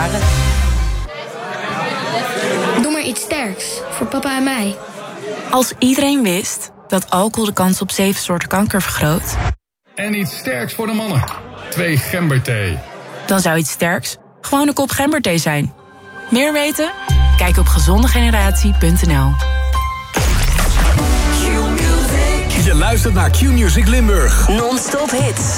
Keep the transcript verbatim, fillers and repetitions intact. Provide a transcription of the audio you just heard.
jaren. Doe maar iets sterks, voor papa en mij. Als iedereen wist dat alcohol de kans op zeven soorten kanker vergroot... En iets sterks voor de mannen. Twee gemberthee. Dan zou iets sterks gewoon een kop gemberthee zijn. Meer weten? Kijk op gezondegeneratie punt n l. Je luistert naar Q-Music Limburg. Non-stop hits.